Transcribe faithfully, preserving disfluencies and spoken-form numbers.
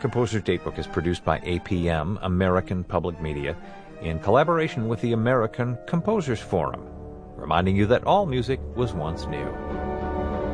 Composer's Datebook is produced by A P M, American Public Media, in collaboration with the American Composers Forum, reminding you that all music was once new.